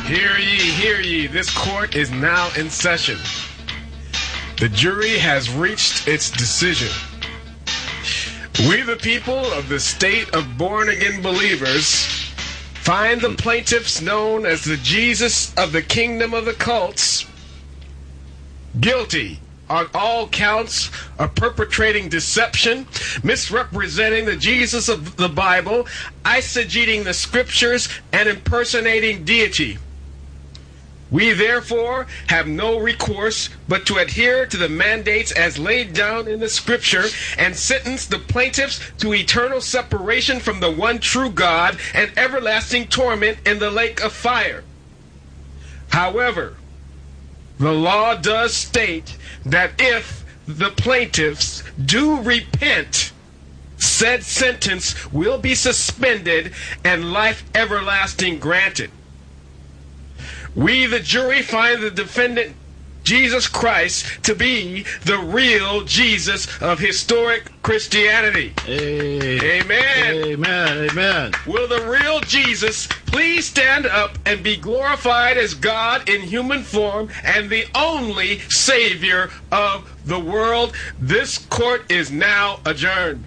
Hear ye, this court is now in session. The jury has reached its decision. We, the people of the state of born-again believers, find the plaintiffs known as the Jesus of the kingdom of the cults guilty on all counts of perpetrating deception, misrepresenting the Jesus of the Bible, eisegeting the scriptures, and impersonating deity. We therefore have no recourse but to adhere to the mandates as laid down in the scripture and sentence the plaintiffs to eternal separation from the one true God and everlasting torment in the lake of fire. However, the law does state that if the plaintiffs do repent, said sentence will be suspended and life everlasting granted. We, the jury, find the defendant, Jesus Christ, to be the real Jesus of historic Christianity. Amen. Amen. Amen. Will the real Jesus please stand up and be glorified as God in human form and the only Savior of the world? This court is now adjourned.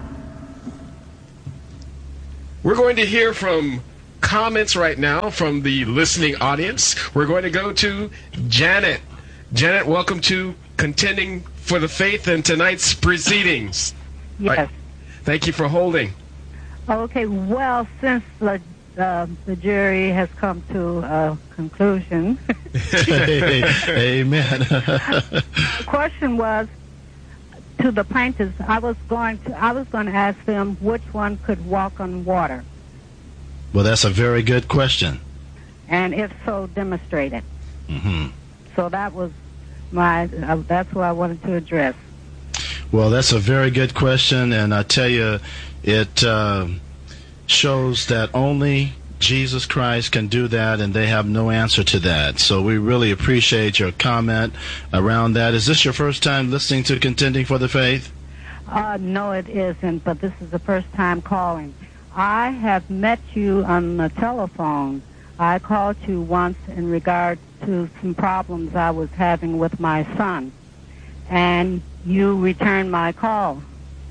We're going to hear from comments right now from the listening audience. We're going to go to Janet. Janet, welcome to Contending for the Faith and tonight's proceedings. Yes. Right. Thank you for holding. Okay, well, since the jury has come to a conclusion. Amen. The question was to the plaintiffs. I was going to ask them which one could walk on water. Well, that's a very good question. And if so, demonstrate it. Mm-hmm. So that was that's what I wanted to address. Well, that's a very good question, and I tell you, it shows that only Jesus Christ can do that, and they have no answer to that. So we really appreciate your comment around that. Is this your first time listening to Contending for the Faith? No, it isn't, but this is the first time calling. I have met you on the telephone. I called you once in regard to some problems I was having with my son, and you returned my call,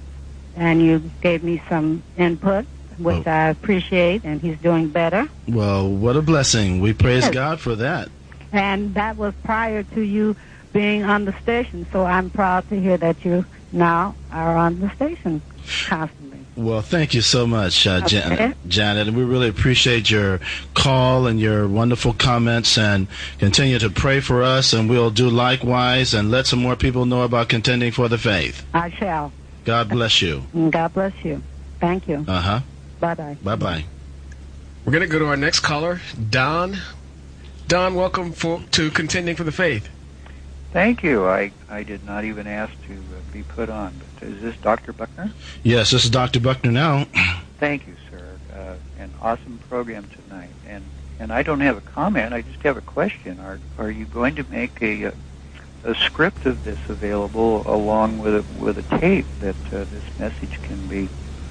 and you gave me some input, which I appreciate, and he's doing better. Well, what a blessing. We praise God for that. And that was prior to you being on the station, so I'm proud to hear that you now are on the station constantly. Well, thank you so much, Janet, and we really appreciate your call and your wonderful comments, and continue to pray for us, and we'll do likewise and let some more people know about Contending for the Faith. I shall. God bless you. God bless you. Thank you. Uh-huh. Bye-bye. Bye-bye. We're going to go to our next caller, Don. Don, welcome to Contending for the Faith. Thank you. I did not even ask to be put on. But is this Dr. Buckner? Yes, this is Dr. Buckner now. Thank you, sir. An awesome program tonight. And I don't have a comment. I just have a question. Are you going to make a script of this available along with a tape that this message can be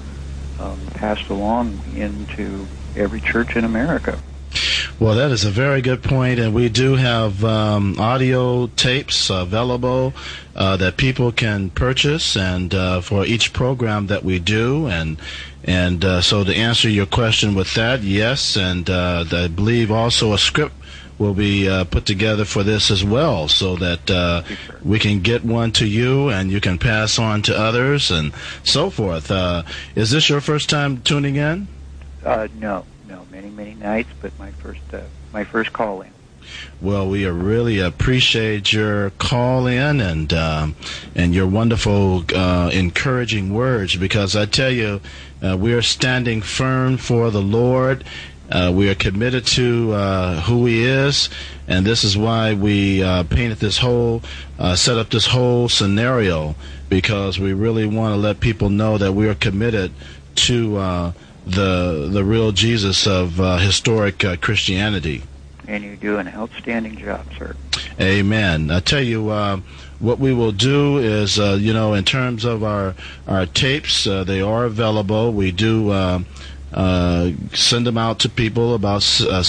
passed along into every church in America? Well, that is a very good point, and we do have audio tapes available that people can purchase, and for each program that we do, and so to answer your question with that, yes, and I believe also a script will be put together for this as well, so that we can get one to you and you can pass on to others and so forth. Is this your first time tuning in? No, many nights, but my first call in. Well, we really appreciate your call in and your wonderful encouraging words, because I tell you, we are standing firm for the Lord. We are committed to who He is, and this is why we painted this whole, set up this whole scenario, because we really want to let people know that we are committed to the real Jesus of historic Christianity. And you do an outstanding job, sir. Amen. I tell you, what we will do is, in terms of our tapes, they are available. We do send them out to people, about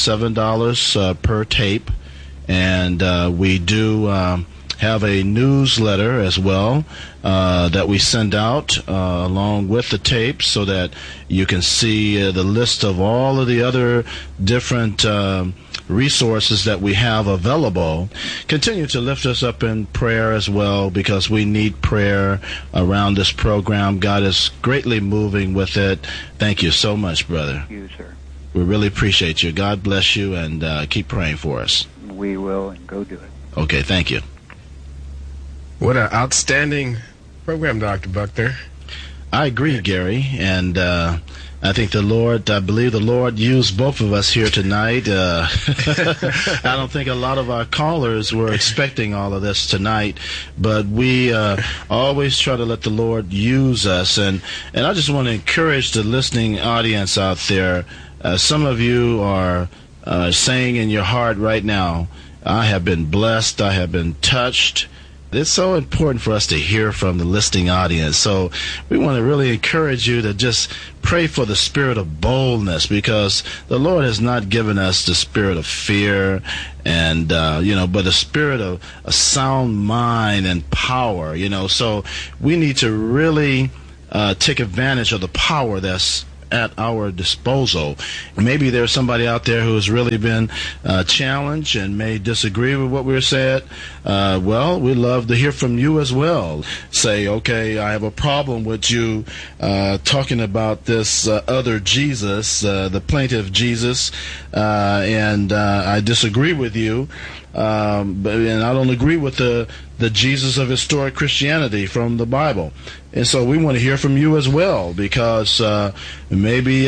$7 per tape. And we do have a newsletter as well that we send out along with the tapes, so that you can see the list of all of the other different resources that we have available. Continue to lift us up in prayer as well, because we need prayer around this program. God is greatly moving with it. Thank you so much, brother. Thank you, sir. We really appreciate you. God bless you, and keep praying for us. We will, and go do it. Okay, thank you. What an outstanding program, Dr. Buckner. I agree, Gary, and I think I believe the Lord used both of us here tonight. I don't think a lot of our callers were expecting all of this tonight, but we always try to let the Lord use us. And I just want to encourage the listening audience out there. Some of you are saying in your heart right now, I have been blessed, I have been touched. It's so important for us to hear from the listening audience. So we want to really encourage you to just pray for the spirit of boldness, because the Lord has not given us the spirit of fear and, but the spirit of a sound mind and power, So we need to really take advantage of the power that's at our disposal. Maybe there's somebody out there who has really been challenged and may disagree with what we're said. Well, we'd love to hear from you as well. Say, okay, I have a problem with you talking about this other Jesus, the plaintiff Jesus, and I disagree with you. And I don't agree with the Jesus of historic Christianity from the Bible. And so we want to hear from you as well, because maybe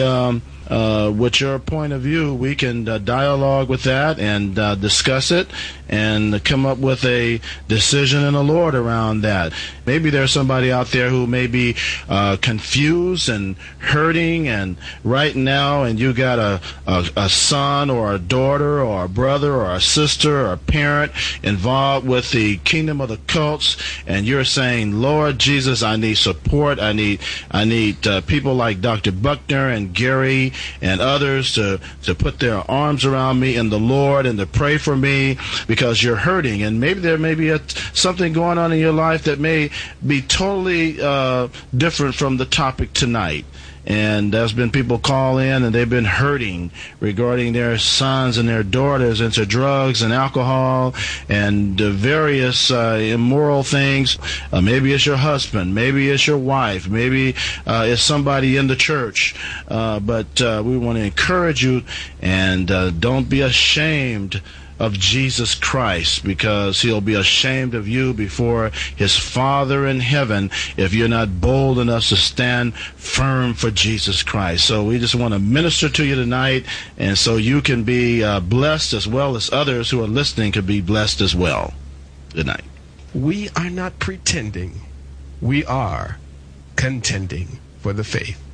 with your point of view, we can dialogue with that and discuss it and come up with a decision in the Lord around that. Maybe there's somebody out there who may be confused and hurting and right now, and you got a son or a daughter or a brother or a sister or a parent involved with the kingdom of the cults, and you're saying, Lord Jesus, I need support. I need people like Dr. Buckner and Gary and others to put their arms around me in the Lord and to pray for me, because you're hurting. And maybe there may be something going on in your life that may be totally different from the topic tonight. And there's been people call in and they've been hurting regarding their sons and their daughters into drugs and alcohol and various immoral things. Maybe it's your husband, maybe it's your wife, maybe it's somebody in the church. But we want to encourage you, and don't be ashamed of Jesus Christ, because he'll be ashamed of you before his Father in heaven if you're not bold enough to stand firm for Jesus Christ. So we just want to minister to you tonight, and so you can be blessed, as well as others who are listening can be blessed as well. Good night. We are not pretending. We are contending for the faith.